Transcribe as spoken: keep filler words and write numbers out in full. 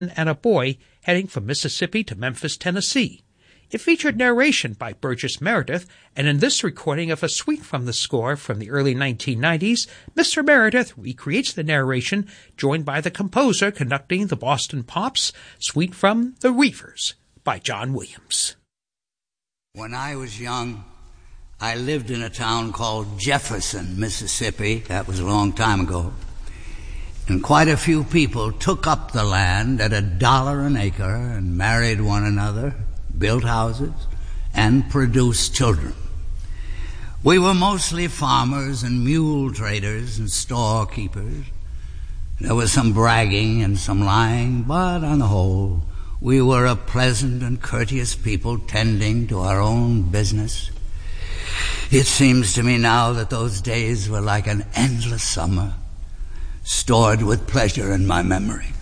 and a boy heading from Mississippi to Memphis, Tennessee. It featured narration by Burgess Meredith, and in this recording of a suite from the score from the early nineteen nineties, Mister Meredith recreates the narration, joined by the composer conducting the Boston Pops, suite from The Reivers by John Williams. When I was young, I lived in a town called Jefferson, Mississippi. That was a long time ago. And quite a few people took up the land at a dollar an acre and married one another, built houses, and produced children. We were mostly farmers and mule traders and storekeepers. There was some bragging and some lying, but on the whole, we were a pleasant and courteous people tending to our own business. It seems to me now that those days were like an endless summer, stored with pleasure in my memory.